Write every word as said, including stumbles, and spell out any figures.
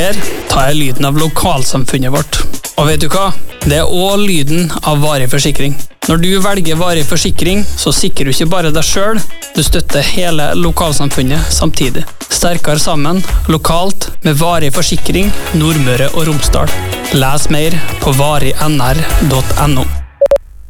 her tar jeg lyden av lokalsamfunnet vårt. Og vet du hva? Det er også lyden av varig forsikring. Når du velger varig forsikring, så sikrer du ikke bare deg selv, du støtter hele lokalsamfunnet samtidig. Sterkere sammen, lokalt, med varig forsikring, Nordmøre og Romsdal. Les mer på varig n r punktum n o.